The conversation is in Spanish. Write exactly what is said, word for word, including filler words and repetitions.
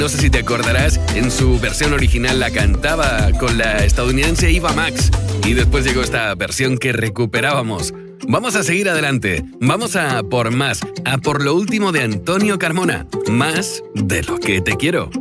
No sé si te acordarás, en su versión original la cantaba con la estadounidense Eva Max y después llegó esta versión que recuperábamos. Vamos a seguir adelante, vamos a por más, a por lo último de Antonio Carmona, Más de lo que te quiero.